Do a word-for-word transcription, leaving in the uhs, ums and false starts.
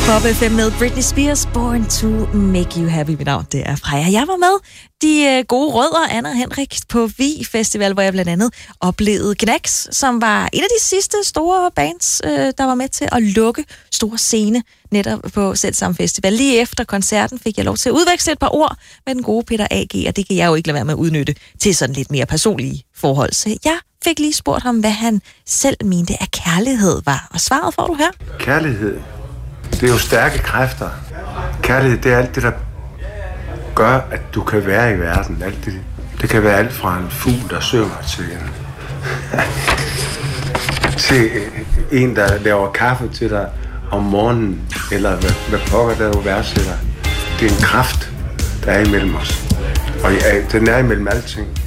Pop F M med Britney Spears, Born to Make You Happy. Mit navn, det er Freja. Jeg var med de gode rødder, Anna og Henrik, på Vi Festival, hvor jeg blandt andet oplevede Knacks, som var en af de sidste store bands, der var med til at lukke store scene netop på Selvsamme Festival. Lige efter koncerten fik jeg lov til at udveksle et par ord med den gode Peter A G, og det kan jeg jo ikke lade være med at udnytte til sådan lidt mere personlige forhold. Så jeg fik lige spurgt ham, hvad han selv mente, at kærlighed var. Og svaret får du her. Kærlighed, det er jo stærke kræfter. Kærlighed, det er alt det, der gør, at du kan være i verden. Alt det, det kan være alt fra en fugl, der synger, til en, til en, der laver kaffe til dig om morgenen, eller hvad, hvad pokker der jo værdsætter. Det er en kraft, der er imellem os. Og ja, den er imellem alting.